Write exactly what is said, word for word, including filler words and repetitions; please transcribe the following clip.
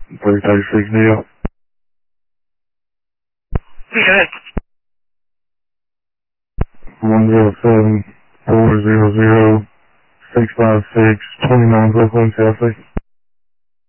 three thirty-six deal. Good. one zero seven four zero zero six five six twenty-nine Brooklyn, Chelsea.